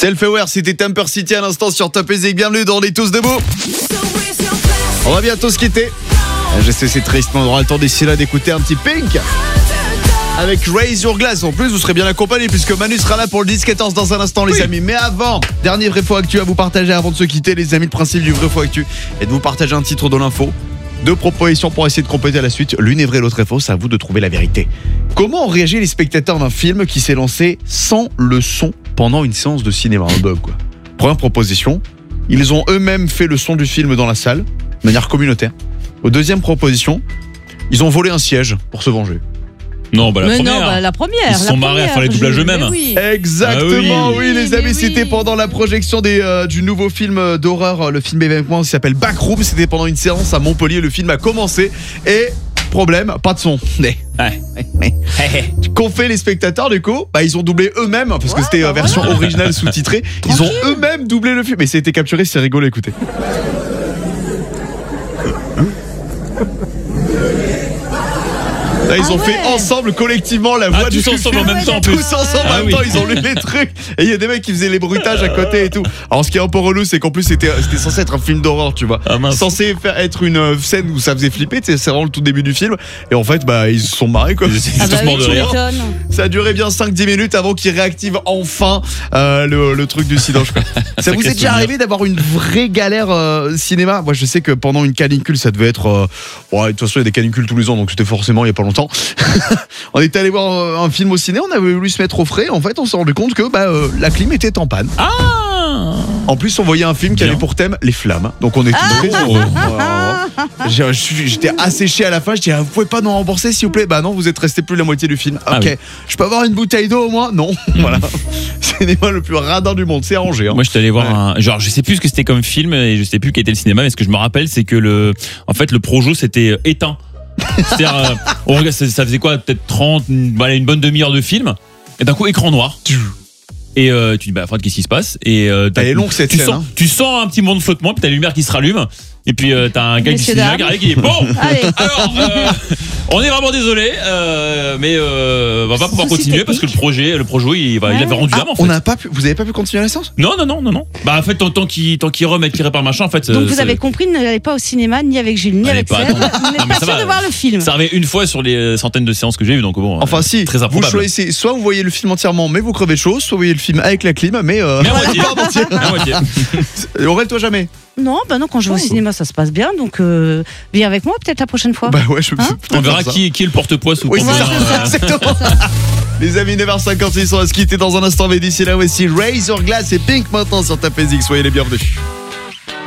Self-Aware, c'était Temper City à l'instant sur Top Music. Bienvenue dans On est tous debout. On va bientôt se quitter. Je sais, c'est triste, mais on aura le temps d'ici là d'écouter un petit Pink avec Raise Your Glass. En plus, vous serez bien accompagnés puisque Manu sera là pour le 10-14 dans un instant, les amis. Mais avant, dernier vrai faux actu à vous partager avant de se quitter, les amis. Le principe du vrai faux actu est de vous partager un titre de l'info. 2 propositions pour essayer de compléter la suite. L'une est vraie, l'autre est fausse. À vous de trouver la vérité. Comment ont réagi les spectateurs d'un film qui s'est lancé sans le son pendant une séance de cinéma? Un bug, quoi. Première proposition, ils ont eux-mêmes fait le son du film dans la salle, de manière communautaire. Deuxième proposition, ils ont volé un siège pour se venger. Non, la première. Non, la première. Ils se sont marrés à faire les doublages eux-mêmes. Oui. Exactement, oui, les amis, oui. c'était pendant la projection du nouveau film d'horreur, le film événement qui s'appelle Backroom. C'était pendant une séance à Montpellier, le film a commencé et problème, pas de son. Qu'ont fait les spectateurs du coup? Ils ont doublé eux-mêmes parce que c'était version originale sous-titrée. Ils ont eux-mêmes doublé le film, mais c'était capturé, c'est rigolo, écoutez. Là, ils ont fait ensemble, collectivement, la voix du film. Tous ensemble en même temps. Tous ensemble en même temps, ils ont lu les trucs. Et il y a des mecs qui faisaient les bruitages à côté et tout. Alors, ce qui est un peu relou, c'est qu'en plus, c'était censé être un film d'horreur, tu vois. Censé être une scène où ça faisait flipper, c'est vraiment le tout début du film. Et en fait, ils se sont marrés, quoi. De rire. Ça a duré bien 5-10 minutes avant qu'ils réactivent enfin le truc du silence, quoi. Ça vous est déjà arrivé d'avoir une vraie galère cinéma? Moi, je sais que pendant une canicule, ça devait être. De toute façon, il y a des canicules tous les ans, donc c'était forcément il y a pas longtemps. On était allé voir un film au ciné, on avait voulu se mettre au frais. En fait, on s'est rendu compte que la clim était en panne. En plus, on voyait un film qui avait pour thème les flammes. Donc on était très heureux. J'étais asséché à la fin. Je dis, vous pouvez pas nous rembourser s'il vous plaît? Non, vous êtes resté plus la moitié du film. Ok, je peux avoir une bouteille d'eau au moins? Non. Voilà. Cinéma le plus radin du monde, c'est arrangé. Moi, je suis allé voir je sais plus ce que c'était comme film et je sais plus quel était le cinéma, mais ce que je me rappelle, c'est que le projo s'était éteint. C'est-à-dire, ça faisait quoi, peut-être 30, une bonne demi-heure de film, et d'un coup, écran noir. Et tu dis, Fred, qu'est-ce qui se passe? Et elle est longue cette scène. Tu sens un petit moment de flottement, puis t'as la lumière qui se rallume. Et puis t'as un gars qui dit bon, alors on est vraiment désolé, mais on va pas pouvoir continuer parce que le projet il avait rendu l'âme en fait. Vous avez pas pu continuer la séance? Non. En fait, tant qu'il remet, qu'il répare machin, en fait. Donc vous avez compris, n'allez pas au cinéma ni avec Jules ni avec Seb. Vous n'êtes pas sûr de voir le film. Ça arrivait une fois sur les centaines de séances que j'ai vues, donc bon. Enfin si, très vous choisissez, soit vous voyez le film entièrement mais vous crevez de chaud, soit vous voyez le film avec la clim mais à moitié. Aurèle, toi jamais? Non, quand je vais au cinéma, ça se passe bien. Donc, viens avec moi peut-être la prochaine fois. On verra qui est le porte-poids sous. Oui, c'est exactement ça. Les amis, 9h56, on va se quitter dans un instant. Mais d'ici là, voici Raise Your Glass et Pink maintenant sur Top Music. Soyez les bienvenus.